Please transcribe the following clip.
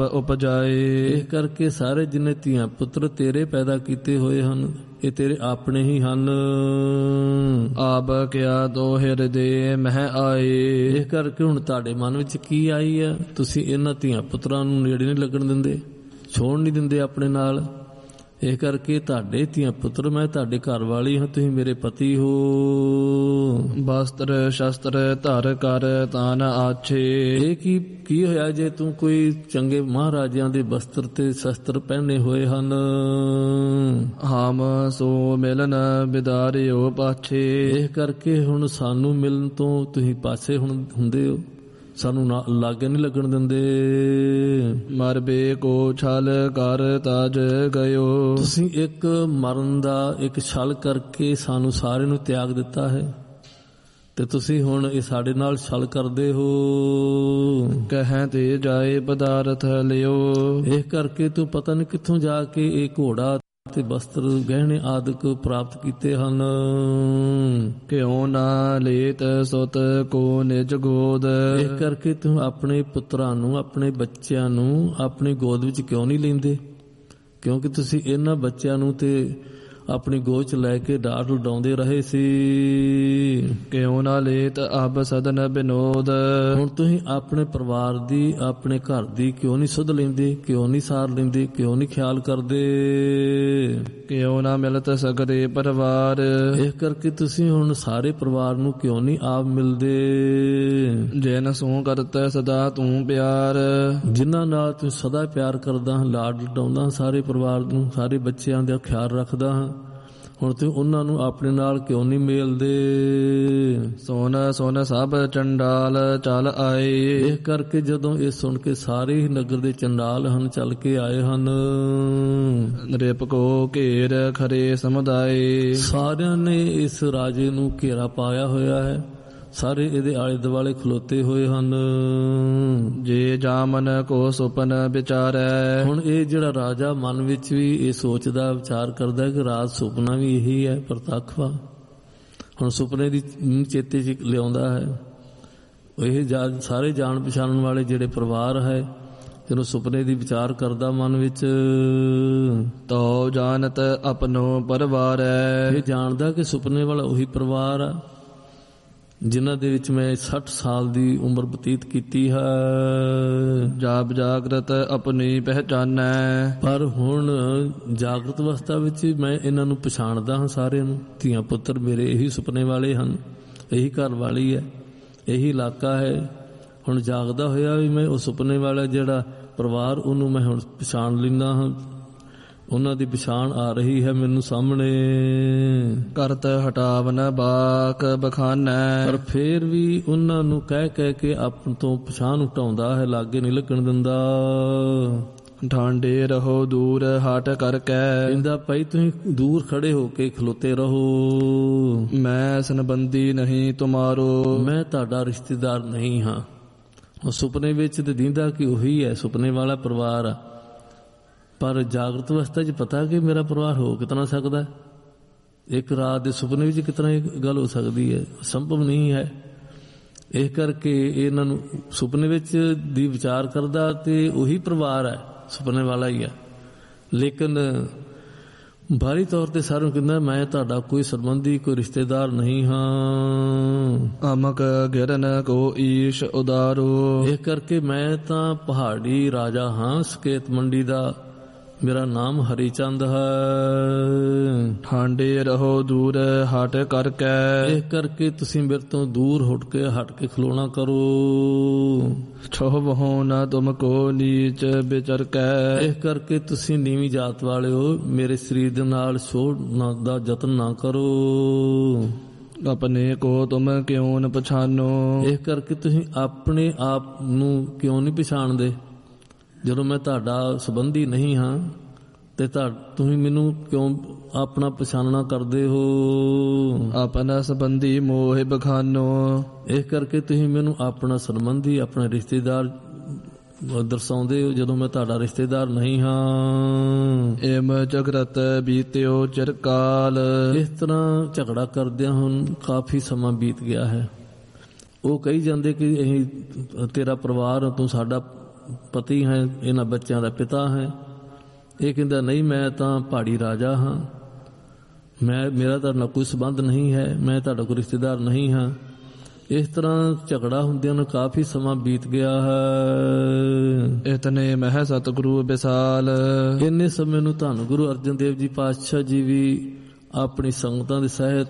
ਉਪਜਾਏ। ਇਹ ਕਰਕੇ ਸਾਰੇ ਜਿੰਨੇ ਧੀਆਂ ਪੁੱਤਰ ਤੇਰੇ ਪੈਦਾ ਕੀਤੇ ਹੋਏ ਹਨ, ਇਹ ਤੇਰੇ ਆਪਣੇ ਹੀ ਹਨ। ਆਪ ਕਿਆ ਤੋ ਹਿਰਦੇ ਮਹਿ ਆਏ। ਇਹ ਕਰਕੇ ਹੁਣ ਤੁਹਾਡੇ ਮਨ ਵਿੱਚ ਕੀ ਆਈ ਹੈ? ਤੁਸੀਂ ਇਹਨਾਂ ਧੀਆਂ ਪੁੱਤਰਾਂ ਨੂੰ ਨੇੜੇ ਨਹੀਂ ਲੱਗਣ ਦਿੰਦੇ, ਛੋੜ ਨਹੀਂ ਦਿੰਦੇ ਆਪਣੇ ਨਾਲ। ਇਹ ਕਰਕੇ ਤੁਹਾਡੇ ਧੀਆਂ ਪੁੱਤਰ, ਮੈਂ ਤੁਹਾਡੇ ਘਰ ਵਾਲੀ ਹਾਂ, ਤੁਸੀਂ ਮੇਰੇ ਪਤੀ ਹੋ। ਵਸਤਰ ਸ਼ਸਤਰ ਧਰ ਕਰ ਤਾਨ ਆਛੇ। ਇਹ ਕੀ ਹੋਇਆ ਜੇ ਤੂੰ ਕੋਈ ਚੰਗੇ ਮਹਾਰਾਜਿਆਂ ਦੇ ਵਸਤਰ ਤੇ ਸ਼ਸਤਰ ਪਹਿਨੇ ਹੋਏ ਹਨ। ਹਮ ਸੋ ਮਿਲਨ ਬਿਦਾਰਿਓ ਪਾਛੇ। ਇਹ ਕਰਕੇ ਹੁਣ ਸਾਨੂੰ ਮਿਲਣ ਤੋਂ ਤੁਸੀਂ ਪਾਸੇ ਹੁੰਦੇ ਹੋ, ਸਾਨੂੰ ਲਾਗੇ ਨਹੀਂ ਲੱਗਣ ਦਿੰਦੇ। ਮਰਬੇ ਕੋ ਛਲ ਕਰ ਤਜ ਗਇਓ। ਤੁਸੀਂ ਇੱਕ ਮਰਨ ਦਾ ਇੱਕ ਛਲ ਕਰਕੇ ਸਾਨੂੰ ਸਾਰੇ ਨੂੰ ਤਿਆਗ ਦਿੱਤਾ ਹੈ, ਤੇ ਤੁਸੀਂ ਹੁਣ ਇਹ ਸਾਡੇ ਨਾਲ ਛਲ ਕਰਦੇ ਹੋ। ਕਹਿ ਤੇ ਜਾਏ ਪਦਾਰਥ ਲਿਓ। ਇਹ ਕਰਕੇ ਤੂੰ ਪਤਾ ਨਹੀਂ ਕਿੱਥੋਂ ਜਾ ਕੇ ਇਹ ਘੋੜਾ ਤੇ ਵਸਤਰ ਗਹਿਣੇ ਆਦਿਕ ਪ੍ਰਾਪਤ ਕੀਤੇ ਹਨ। ਕਿਉ ਨਾ ਲੇਤ ਸੁਤ ਕੋ ਨਿਜ ਗੋਦ। ਇਹ ਕਰਕੇ ਤੂੰ ਆਪਣੇ ਪੁੱਤਰਾਂ ਨੂੰ, ਆਪਣੇ ਬੱਚਿਆਂ ਨੂੰ ਆਪਣੀ ਗੋਦ ਵਿੱਚ ਕਿਉਂ ਨਹੀਂ ਲੈਂਦੇ? ਕਿਉਂਕਿ ਤੁਸੀਂ ਇਹਨਾਂ ਬੱਚਿਆਂ ਨੂੰ ਤੇ ਆਪਣੀ ਗੋਦ ਚ ਲੈ ਕੇ ਡਾਟ ਉਡਾਉਂਦੇ ਰਹੇ ਸੀ। ਕਿਉ ਨਾ ਲੇਤ ਅਬ ਸਦਨ ਬਿਨੋਦ। ਹੁਣ ਤੁਸੀਂ ਆਪਣੇ ਪਰਿਵਾਰ ਦੀ, ਆਪਣੇ ਘਰ ਦੀ ਕਿਉਂ ਨਹੀਂ ਸੁਧ ਲੈਂਦੇ, ਕਿਉਂ ਨਹੀਂ ਸਾਰ ਲੈਂਦੇ, ਕਿਉਂ ਨਹੀਂ ਖਿਆਲ ਕਰਦੇ? ਕਿਉ ਨਾ ਮਿਲਤ ਸਗਰੇ ਪਰਿਵਾਰ। ਇਸ ਕਰਕੇ ਤੁਸੀਂ ਹੁਣ ਸਾਰੇ ਪਰਿਵਾਰ ਨੂੰ ਕਿਉਂ ਨਹੀਂ ਆਪ ਮਿਲਦੇ? ਜੈਨ ਸੋ ਕਰਤ ਸਦਾ ਤੂੰ ਪਿਆਰ। ਜਿਨ੍ਹਾਂ ਨਾਲ ਤੂੰ ਸਦਾ ਪਿਆਰ ਕਰਦਾ ਹਾਂ, ਲਾਡ ਲਡਾਉਂਦਾ, ਸਾਰੇ ਪਰਿਵਾਰ ਨੂੰ, ਸਾਰੇ ਬੱਚਿਆਂ ਦਾ ਖਿਆਲ ਰੱਖਦਾ ਹਾਂ, ਹੁਣ ਤੂੰ ਉਹਨਾਂ ਨੂੰ ਆਪਣੇ ਨਾਲ ਕਿਉਂ ਨਹੀਂ ਮੇਲਦੇ? ਸੋਨ ਸੋਨ ਸਭ ਚੰਡਾਲ ਚੱਲ ਆਏ। ਇਹ ਕਰਕੇ ਜਦੋਂ ਇਹ ਸੁਣ ਕੇ ਸਾਰੇ ਹੀ ਨਗਰ ਦੇ ਚੰਡਾਲ ਹਨ ਚੱਲ ਕੇ ਆਏ ਹਨ। ਰਿਪ ਕੋ ਘੇਰ ਖਰੇ ਸਮੁਦਾਏ। ਸਾਰਿਆਂ ਨੇ ਇਸ ਰਾਜੇ ਨੂੰ ਘੇਰਾ ਪਾਇਆ ਹੋਇਆ ਹੈ, ਸਾਰੇ ਇਹਦੇ ਆਲੇ ਦੁਆਲੇ ਖਲੋਤੇ ਹੋਏ ਹਨ। ਜੇ ਜਾਮਨ ਕੋ ਸੁਪਨ ਵਿਚਾਰੈ। ਹੁਣ ਇਹ ਜਿਹੜਾ ਰਾਜਾ ਮਨ ਵਿੱਚ ਵੀ ਇਹ ਸੋਚਦਾ, ਵਿਚਾਰ ਕਰਦਾ ਕਿ ਰਾਜ ਸੁਪਨਾ ਵੀ ਇਹੀ ਹੈ, ਪ੍ਰਤੱਖ ਵਾ। ਹੁਣ ਸੁਪਨੇ ਦੀ ਚੇਤੇ ਚ ਲਿਆਉਂਦਾ ਹੈ। ਇਹ ਸਾਰੇ ਜਾਣ ਪਛਾਣਨ ਵਾਲੇ ਜਿਹੜੇ ਪਰਿਵਾਰ ਹੈ, ਜਦੋਂ ਸੁਪਨੇ ਦੀ ਵਿਚਾਰ ਕਰਦਾ ਮਨ ਵਿੱਚ, ਤੋ ਜਾਣਤ ਆਪਣੋ ਪਰਿਵਾਰ ਹੈ। ਇਹ ਜਾਣਦਾ ਕਿ ਸੁਪਨੇ ਵਾਲਾ ਉਹੀ ਪਰਿਵਾਰ ਆ ਜਿਨ੍ਹਾਂ ਦੇ ਵਿੱਚ ਮੈਂ 60 ਸਾਲ ਦੀ ਉਮਰ ਬਤੀਤ ਕੀਤੀ ਹੈ। ਜਾਬ ਜਾਗਰਤ ਆਪਣੀ ਪਹਿਚਾਨੈ। ਪਰ ਹੁਣ ਜਾਗਰਤ ਅਵਸਥਾ ਵਿੱਚ ਮੈਂ ਇਹਨਾਂ ਨੂੰ ਪਛਾਣਦਾ ਹਾਂ, ਸਾਰਿਆਂ ਨੂੰ। ਧੀਆਂ ਪੁੱਤਰ ਮੇਰੇ ਇਹੀ ਸੁਪਨੇ ਵਾਲੇ ਹਨ, ਇਹੀ ਘਰ ਵਾਲੀ ਹੈ, ਇਹੀ ਇਲਾਕਾ ਹੈ। ਹੁਣ ਜਾਗਦਾ ਹੋਇਆ ਵੀ ਮੈਂ ਉਹ ਸੁਪਨੇ ਵਾਲਾ ਜਿਹੜਾ ਪਰਿਵਾਰ, ਉਹਨੂੰ ਮੈਂ ਹੁਣ ਪਛਾਣ ਲੈਂਦਾ ਹਾਂ। ਉਹਨਾਂ ਦੀ ਪਛਾਣ ਆ ਰਹੀ ਹੈ ਮੈਨੂੰ ਸਾਹਮਣੇ। ਕਰਤ ਹਟਾਵਨ ਬਾਕ ਬਖਾਨੈ। ਪਰ ਫੇਰ ਵੀ ਉਹਨਾਂ ਨੂੰ ਕਹਿ ਕੇ ਆਪ ਤੋਂ ਪਛਾਣ ਹਟਾਉਂਦਾ ਹੈ, ਲਾਗੇ ਨਹੀਂ ਲੱਗਣ ਦਿੰਦਾ। ਠਾਂਡੇ ਰਹੋ ਦੂਰ ਹਟ ਕਰਕੇ। ਕਹਿੰਦਾ ਭਾਈ ਤੁਸੀਂ ਦੂਰ ਖੜੇ ਹੋ ਕੇ ਖਲੋਤੇ ਰਹੋ। ਮੈਂ ਸੰਬੰਧੀ ਨਹੀਂ ਤੁਮਾਰੋ। ਮੈਂ ਤੁਹਾਡਾ ਰਿਸ਼ਤੇਦਾਰ ਨਹੀਂ ਹਾਂ। ਉਹ ਸੁਪਨੇ ਵਿੱਚ ਤੇ ਦਿੰਦਾ ਕਿ ਉਹੀ ਹੈ, ਸੁਪਨੇ ਵਾਲਾ ਪਰਿਵਾਰ ਆ। ਪਰ ਜਾਗਰਤ ਅਵਸਥਾ 'ਚ ਪਤਾ ਕਿ ਮੇਰਾ ਪਰਿਵਾਰ ਹੋ ਕਿਤਨਾ ਸਕਦਾ? ਇੱਕ ਰਾਤ ਦੇ ਸੁਪਨੇ ਵਿੱਚ ਕਿਤਨਾ ਇਹ ਗੱਲ ਹੋ ਸਕਦੀ ਹੈ? ਸੰਭਵ ਨਹੀਂ ਹੈ। ਇਸ ਕਰਕੇ ਇਹਨਾਂ ਨੂੰ ਸੁਪਨੇ ਵਿੱਚ ਦੀ ਵਿਚਾਰ ਕਰਦਾ ਤੇ ਉਹੀ ਪਰਿਵਾਰ ਹੈ, ਸੁਪਨੇ ਵਾਲਾ ਹੀ ਹੈ। ਲੇਕਿਨ ਬਾਹਰੀ ਤੌਰ ਤੇ ਸਾਰਿਆਂ ਨੂੰ ਕਹਿੰਦਾ ਮੈਂ ਤੁਹਾਡਾ ਕੋਈ ਸੰਬੰਧੀ, ਕੋਈ ਰਿਸ਼ਤੇਦਾਰ ਨਹੀਂ ਹਾਂ। ਅਮਕ ਗਿਰਨ ਕੋ ਈਸ਼ ਉਦਾਰੋ। ਇਸ ਕਰਕੇ ਮੈਂ ਤਾਂ ਪਹਾੜੀ ਰਾਜਾ ਹਾਂ, ਸਕੇਤ ਮੰਡੀ ਦਾ। ਮੇਰਾ ਨਾਮ ਹਰੀਚੰਦ ਹੈ। ਠਾਂਡੇ ਰਹੋ ਦੂਰ ਹਟ ਕਰਕੇ। ਇਸ ਕਰਕੇ ਤੁਸੀਂ ਮੇਰੇ ਤੋਂ ਦੂਰ ਹਟ ਕੇ ਖਲੋਣਾ ਕਰੋ। ਛੋਹ ਹੋ ਨਾ ਤੁਮ ਕੋ ਨੀਚ ਵਿਚਰ ਕੇ। ਇਸ ਕਰਕੇ ਤੁਸੀਂ ਨੀਵੀਂ ਜਾਤ ਵਾਲੇ ਹੋ, ਮੇਰੇ ਸਰੀਰ ਦੇ ਨਾਲ ਛੋੜਨ ਦਾ ਯਤਨ ਨਾ ਕਰੋ। ਆਪਣੇ ਕੋ ਤੁਮ ਕਿਉਂ ਨ ਪਛਾਨੋ। ਇਸ ਕਰਕੇ ਤੁਸੀਂ ਆਪਣੇ ਆਪ ਨੂੰ ਕਿਉਂ ਨਹੀਂ ਪਛਾਣਦੇ? ਜਦੋਂ ਮੈਂ ਤੁਹਾਡਾ ਸੰਬੰਧੀ ਨਹੀਂ ਹਾਂ ਤੇ ਤੁਸੀਂ ਮੈਨੂੰ ਕਿਉਂ ਆਪਣਾ ਪਛਾਣਨਾ ਕਰਦੇ ਹੋ? ਆਪਣਾ ਸੰਬੰਧੀ ਮੋਹ ਬਖਾਨੋ। ਇਸ ਕਰਕੇ ਤੁਸੀਂ ਮੈਨੂੰ ਆਪਣਾ ਸੰਬੰਧੀ, ਆਪਣਾ ਰਿਸ਼ਤੇਦਾਰ ਦਰਸਾਉਂਦੇ ਹੋ ਜਦੋਂ ਮੈਂ ਤੁਹਾਡਾ ਰਿਸ਼ਤੇਦਾਰ ਨਹੀਂ ਹਾਂ। ਏਮ ਝਗੜਤ ਬੀਤਿਓ ਚਿਰਕਾਲ। ਇਸ ਤਰ੍ਹਾਂ ਝਗੜਾ ਕਰਦਿਆਂ ਹੁਣ ਕਾਫੀ ਸਮਾਂ ਬੀਤ ਗਿਆ ਹੈ। ਉਹ ਕਹੀ ਜਾਂਦੇ ਕਿ ਅਸੀਂ ਤੇਰਾ ਪਰਿਵਾਰ, ਤੂੰ ਸਾਡਾ ਪਤੀ ਹੈ, ਇਹਨਾਂ ਬੱਚਿਆਂ ਦਾ ਪਿਤਾ ਹੈ। ਇਹ ਕਹਿੰਦਾ ਨਹੀਂ, ਮੈਂ ਤਾਂ ਪਹਾੜੀ ਰਾਜਾ ਹਾਂ, ਮੇਰਾ ਤੁਹਾਡੇ ਨਾਲ ਕੋਈ ਸੰਬੰਧ ਨਹੀਂ ਹੈ, ਮੈਂ ਤੁਹਾਡਾ ਕੋਈ ਰਿਸ਼ਤੇਦਾਰ ਨਹੀਂ ਹਾਂ। ਇਸ ਤਰ੍ਹਾਂ ਝਗੜਾ ਹੁੰਦਿਆਂ ਨੂੰ ਕਾਫੀ ਸਮਾਂ ਬੀਤ ਗਿਆ ਹੈ। ਇਤਨੇ ਮਹਿ ਸਤਿਗੁਰੂ ਵਿਸਾਲ। ਇੰਨੇ ਸਮੇਂ ਨੂੰ ਧੰਨ ਗੁਰੂ ਅਰਜਨ ਦੇਵ ਜੀ ਪਾਤਸ਼ਾਹ ਜੀ ਵੀ ਆਪਣੀ ਸੰਗਤਾਂ ਦੇ ਸਹਿਤ